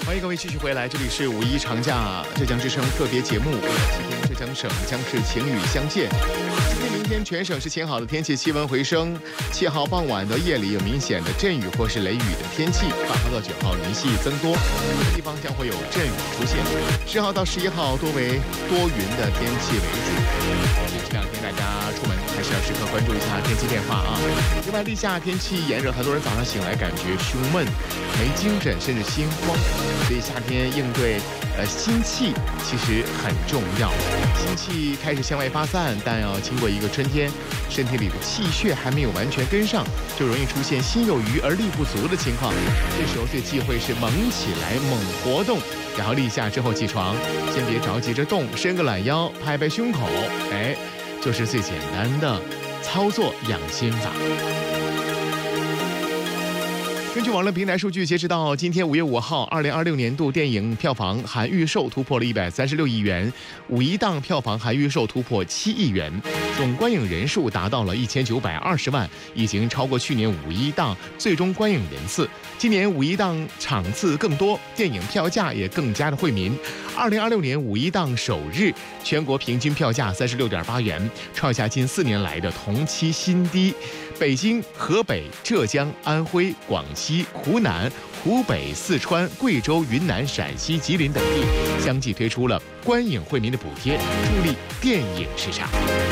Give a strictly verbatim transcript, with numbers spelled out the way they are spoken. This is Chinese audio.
欢迎各位继续回来，这里是五一长假浙江之声特别节目，七天浙江省将是晴雨相见。今天、明天全省是晴好的天气，气温回升。七号傍晚到夜里有明显的阵雨或是雷雨的天气。八号到九号云系增多，有的地方将会有阵雨出现。十号到十一号多为多云的天气为主。这两天大家出门还是要时刻关注一下天气变化啊。另外，立夏天气炎热，很多人早上醒来感觉胸闷、没精神，甚至心慌。所以夏天应对呃心气其实很重要。心气开始向外发散，但要经过一个春天，身体里的气血还没有完全跟上，就容易出现心有余而力不足的情况。这时候最忌讳是猛起来、猛活动。然后立夏之后起床，先别着急着动，伸个懒腰，拍拍胸口，哎，就是最简单的操作养心法。根据网络平台数据，截止到今天五月五号，二零二六年度电影票房含预售突破了一百三十六亿元，五一档票房含预售突破七亿元，总观影人数达到了一千九百二十万，已经超过去年五一档最终观影人次。今年五一档场次更多，电影票价也更加的惠民。二零二六年五一档首日，全国平均票价三十六点八元，创下近四年来的同期新低。北京、河北、浙江、安徽、广西、湖南、湖北、四川、贵州、云南、陕西、吉林等地相继推出了观影惠民的补贴，助力电影市场。